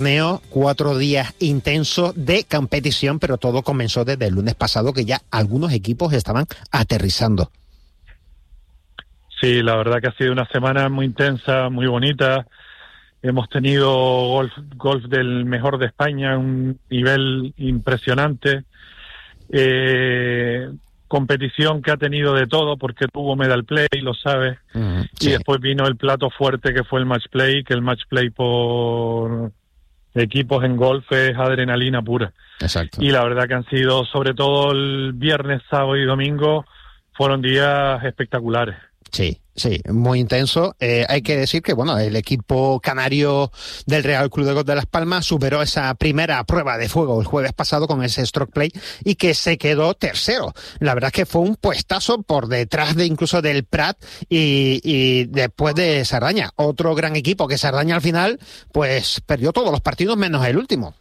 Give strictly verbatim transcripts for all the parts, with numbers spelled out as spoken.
torneo, cuatro días intensos de competición, pero todo comenzó desde el lunes pasado, que ya algunos equipos estaban aterrizando. Sí, la verdad que ha sido una semana muy intensa, muy bonita. Hemos tenido golf, golf del mejor de España, un nivel impresionante. Eh, competición que ha tenido de todo, porque tuvo medal play, lo sabes. Mm, sí. Y después vino el plato fuerte, que fue el match play, que el match play por equipos en golf es adrenalina pura. Exacto. Y la verdad que han sido, sobre todo el viernes, sábado y domingo, fueron días espectaculares. Sí, sí, muy intenso. Eh, hay que decir que, bueno, el equipo canario del Real Club de Golf de Las Palmas superó esa primera prueba de fuego el jueves pasado con ese stroke play y que se quedó tercero. La verdad es que fue un puestazo por detrás de incluso del Prat y, y después de Sardaña. Otro gran equipo que Sardaña al final, pues perdió todos los partidos menos el último.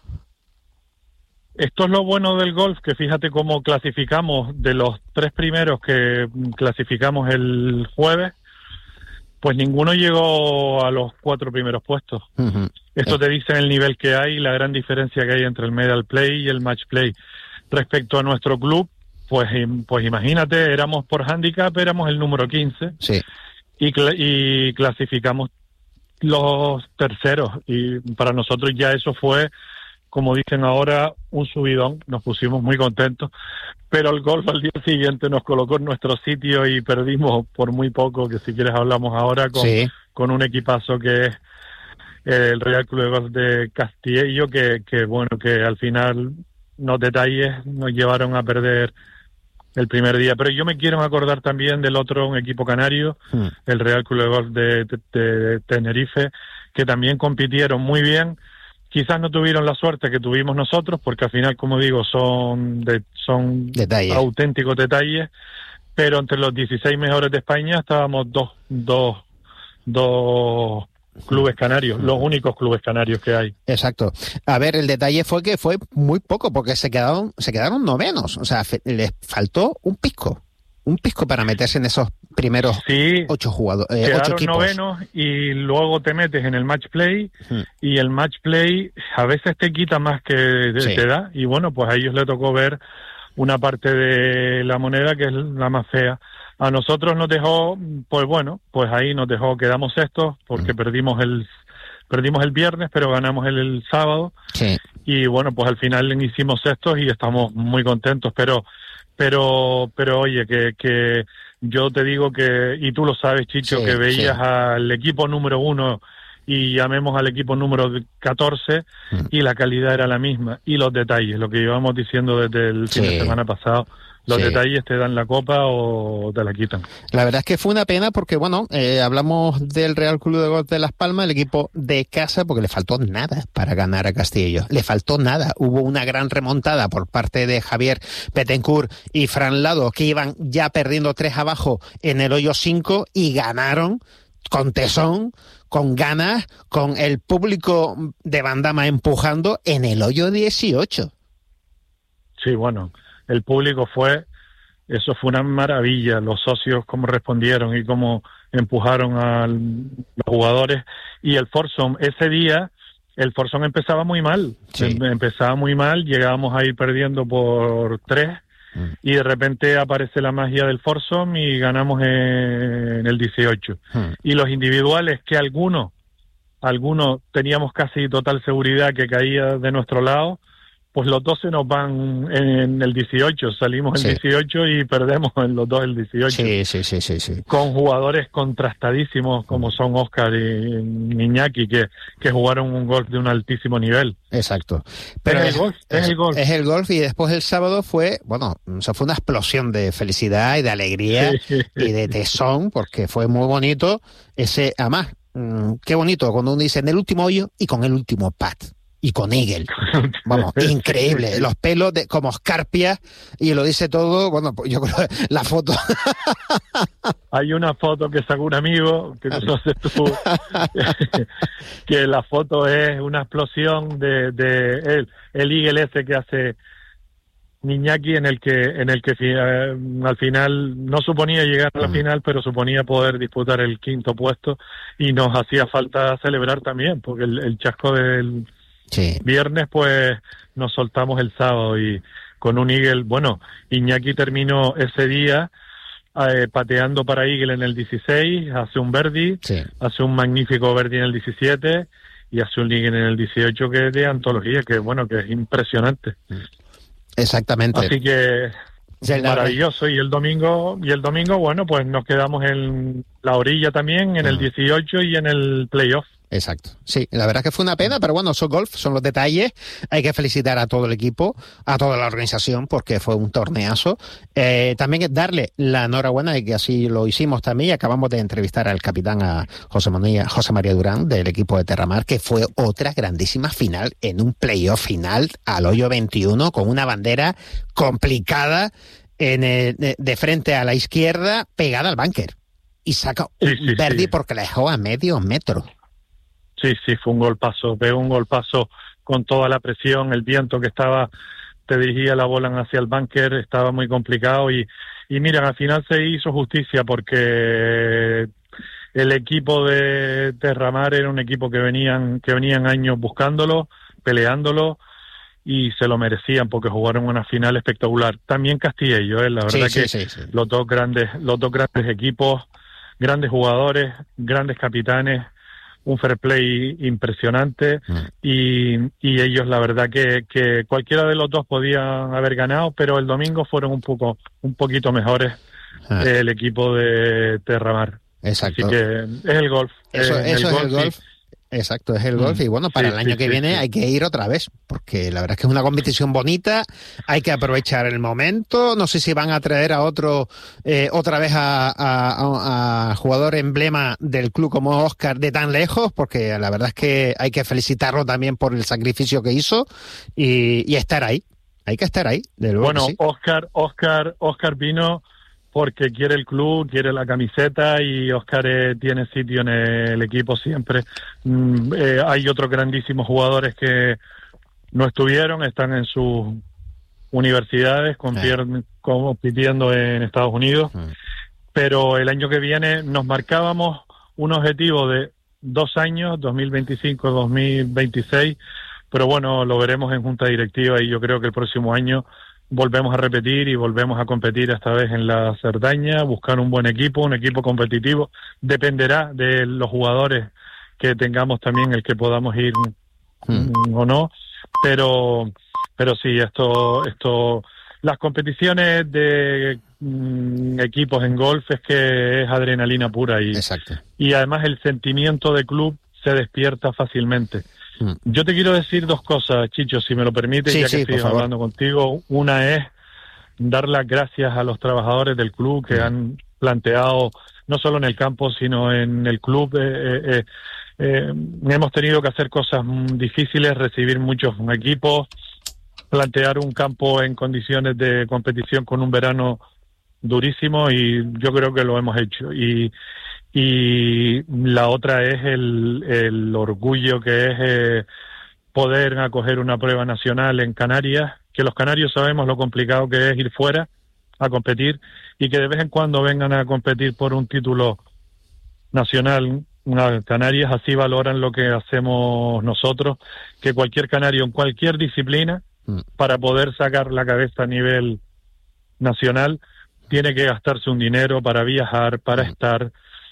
Esto es lo bueno del golf, que fíjate cómo clasificamos de los tres primeros que clasificamos el jueves, pues ninguno llegó a los cuatro primeros puestos. Uh-huh. Esto te dice el nivel que hay, la gran diferencia que hay entre el medal play y el match play. Respecto a nuestro club, pues, pues imagínate, éramos por handicap, éramos el número quince, sí. y, cl- y clasificamos los terceros, y para nosotros ya eso fue, como dicen ahora, un subidón. Nos pusimos muy contentos, pero el golf al día siguiente nos colocó en nuestro sitio y perdimos por muy poco, que si quieres hablamos ahora con, sí. con un equipazo que es el Real Club de Golf de Castillo, que, que bueno, que al final los detalles nos llevaron a perder el primer día. Pero yo me quiero acordar también del otro, un equipo canario, hmm. el Real Club de Golf de, de, de Tenerife, que también compitieron muy bien. Quizás no tuvieron la suerte que tuvimos nosotros, porque al final, como digo, son de, son detalles. auténticos detalles, pero entre los dieciséis mejores de España estábamos dos, dos, dos clubes canarios, los únicos clubes canarios que hay. Exacto. A ver, el detalle fue que fue muy poco, porque se quedaron, se quedaron novenos, o sea, les faltó un pisco. Un pisco para meterse en esos primeros sí, ocho jugadores, eh, quedaron ocho equipos. novenos y luego te metes en el match play hmm. y el match play a veces te quita más que te, sí. te da, y bueno, pues a ellos les tocó ver una parte de la moneda que es la más fea. A nosotros nos dejó, pues bueno, pues ahí nos dejó, quedamos sextos porque hmm. perdimos el perdimos el viernes, pero ganamos el, el sábado sí. y bueno, pues al final hicimos sextos y estamos muy contentos, pero Pero, pero oye, que, que yo te digo que, y tú lo sabes, Chicho, sí, que veías sí. al equipo número uno y llamemos al equipo número catorce mm. y la calidad era la misma. Y los detalles, lo que llevamos diciendo desde el fin sí. de semana pasado, los sí. detalles te dan la copa o te la quitan. La verdad es que fue una pena porque, bueno, eh, hablamos del Real Club de Golf de Las Palmas, el equipo de casa, porque le faltó nada para ganar a Castillo. Le faltó nada. Hubo una gran remontada por parte de Javier Betancourt y Fran Lado, que iban ya perdiendo tres abajo en el hoyo cinco y ganaron con tesón, con ganas, con el público de Bandama empujando en el hoyo dieciocho. Sí, bueno, el público fue, eso fue una maravilla, los socios cómo respondieron y cómo empujaron a los jugadores. Y el foursome, ese día, el foursome empezaba muy mal, sí. empezaba muy mal, llegábamos a ir perdiendo por tres, mm. y de repente aparece la magia del foursome y ganamos en el dieciocho. Mm. Y los individuales, que algunos, algunos teníamos casi total seguridad que caía de nuestro lado, pues los dos se nos van en el dieciocho, salimos en sí. dieciocho y perdemos en los dos el dieciocho. Sí, sí, sí, sí, sí. Con jugadores contrastadísimos como son Óscar y Iñaki, que, que jugaron un golf de un altísimo nivel. Exacto. Pero es el golf, es, es el golf. Es el golf, y después el sábado fue, bueno, eso fue una explosión de felicidad y de alegría sí. y de tesón, porque fue muy bonito ese, además, mmm, qué bonito cuando uno dice en el último hoyo y con el último pat. Y con Eagle, vamos, increíble, los pelos de, como escarpias, y lo dice todo, bueno, yo creo la foto. Hay una foto que sacó un amigo, que no sé tú, que la foto es una explosión de, de el, el Eagle ese que hace Iñaki, en el que en el que eh, al final no suponía llegar a la uh-huh. final, pero suponía poder disputar el quinto puesto, y nos hacía falta celebrar también, porque el, el chasco del sí. viernes, pues nos soltamos el sábado y con un eagle, bueno, Iñaki terminó ese día eh, pateando para eagle en el dieciséis, hace un birdie, sí. hace un magnífico birdie en el diecisiete y hace un eagle en el dieciocho que es de antología, que bueno, que es impresionante. Exactamente. Así que sí, maravilloso. Y el domingo, y el domingo, bueno, pues nos quedamos en la orilla también, en uh-huh. el dieciocho y en el playoff. Exacto. Sí, la verdad es que fue una pena, pero bueno, son golf, son los detalles. Hay que felicitar a todo el equipo, a toda la organización, porque fue un torneazo. Eh, también es darle la enhorabuena, y que así lo hicimos también. Acabamos de entrevistar al capitán, a José María, José María Durán, del equipo de Terramar, que fue otra grandísima final, en un playoff final al hoyo veintiuno, con una bandera complicada en el, de frente a la izquierda, pegada al búnker. Y saca un sí, sí, birdie sí. porque la dejó a medio metro. Sí, sí, fue un golpazo, pegó un golpazo con toda la presión, el viento que estaba, te dirigía la bola hacia el búnker, estaba muy complicado y, y mira, al final se hizo justicia porque el equipo de Terramar era un equipo que venían, que venían años buscándolo, peleándolo y se lo merecían porque jugaron una final espectacular. También Castillo, ¿eh? La verdad sí, que sí, sí, sí. los dos grandes, los dos grandes equipos, grandes jugadores, grandes capitanes, un fair play impresionante mm. y, y ellos la verdad que, que cualquiera de los dos podían haber ganado, pero el domingo fueron un poco un poquito mejores ah. el equipo de Terramar. Exacto. Así que es el golf. Eso, eh, eso el es golf el golf. Y... Exacto, es el golf. Y bueno, para sí, el año sí, que sí, viene sí. hay que ir otra vez, porque la verdad es que es una competición bonita, hay que aprovechar el momento. No sé si van a traer a otro, eh, otra vez a, a, a jugador emblema del club como Óscar de tan lejos, porque la verdad es que hay que felicitarlo también por el sacrificio que hizo y, y estar ahí. Hay que estar ahí, de luego. Bueno, sí. Óscar, Óscar, Óscar vino porque quiere el club, quiere la camiseta y Óscar eh, tiene sitio en el equipo siempre. Mm, eh, hay otros grandísimos jugadores que no estuvieron, están en sus universidades compier- compitiendo en Estados Unidos, uh-huh. pero el año que viene nos marcábamos un objetivo de dos años, dos mil veinticinco dos mil veintiséis, pero bueno, lo veremos en junta directiva y yo creo que el próximo año volvemos a repetir y volvemos a competir esta vez en la Cerdaña, buscar un buen equipo, un equipo competitivo. Dependerá de los jugadores que tengamos también el que podamos ir hmm. o no, pero pero sí, esto esto las competiciones de mm, equipos en golf es que es adrenalina pura y Exacto. y además el sentimiento de club se despierta fácilmente. Yo te quiero decir dos cosas, Chicho, si me lo permites, sí, ya que sí, estoy hablando contigo. Una es dar las gracias a los trabajadores del club que sí. han planteado, no solo en el campo, sino en el club. Eh, eh, eh, hemos tenido que hacer cosas difíciles, recibir muchos equipos, plantear un campo en condiciones de competición con un verano durísimo y yo creo que lo hemos hecho. Y Y la otra es el, el orgullo que es eh, poder acoger una prueba nacional en Canarias, que los canarios sabemos lo complicado que es ir fuera a competir y que de vez en cuando vengan a competir por un título nacional a Canarias, así valoran lo que hacemos nosotros, que cualquier canario en cualquier disciplina, mm. para poder sacar la cabeza a nivel nacional, tiene que gastarse un dinero para viajar, para mm. estar...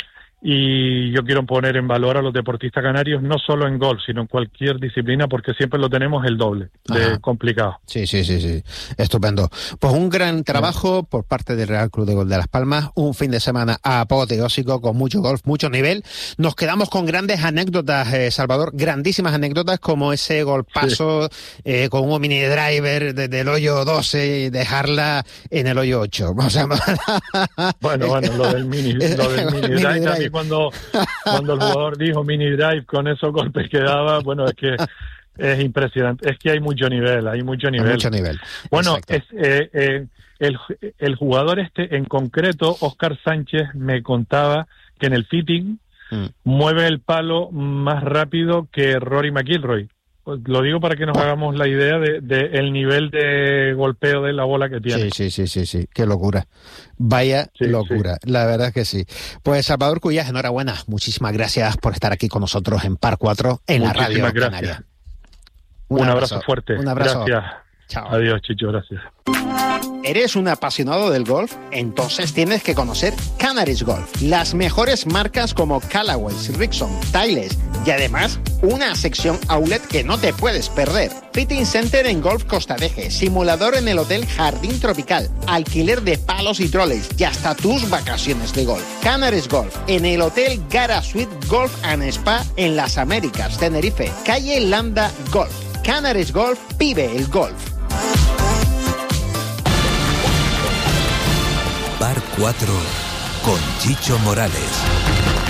Y yo quiero poner en valor a los deportistas canarios, no solo en golf, sino en cualquier disciplina, porque siempre lo tenemos el doble de Ajá. complicado. Sí, sí, sí, sí. Estupendo. Pues un gran trabajo por parte del Real Club de Golf de Las Palmas, un fin de semana apoteósico con mucho golf, mucho nivel. Nos quedamos con grandes anécdotas, eh, Salvador, grandísimas anécdotas como ese golpazo sí. eh, con un mini driver desde el hoyo doce y dejarla en el hoyo ocho. O sea, bueno, bueno, lo del mini, lo del mini, mini drive, drive. Cuando, cuando el jugador dijo mini drive con esos golpes que daba, bueno, es que es impresionante, es que hay mucho nivel, hay mucho nivel. Hay mucho nivel. Bueno, es, eh, eh, el, el jugador este en concreto, Óscar Sánchez, me contaba que en el fitting mm. mueve el palo más rápido que Rory McIlroy. Lo digo para que nos hagamos la idea de, de el nivel de golpeo de la bola que tiene. Sí, sí, sí, sí, sí. Qué locura. Vaya sí, locura. Sí. La verdad es que sí. Pues Salvador Cuyás, enhorabuena. Muchísimas gracias por estar aquí con nosotros en Par cuatro en Muchísimas la Radio gracias. Canaria. Un, un abrazo, abrazo fuerte. Un abrazo. Gracias. Chao. Adiós, Chicho, gracias. ¿Eres un apasionado del golf? Entonces tienes que conocer Canaris Golf. Las mejores marcas como Callaway, Rixon, Titleist y además una sección outlet que no te puedes perder. Fitting Center en Golf Costa Deje, simulador en el Hotel Jardín Tropical, alquiler de palos y troles y hasta tus vacaciones de golf. Canaris Golf en el Hotel Gara Suite Golf and Spa en Las Américas, Tenerife, calle Lambda Golf. Canaris Golf, vive el golf. Par cuatro con Chicho Morales.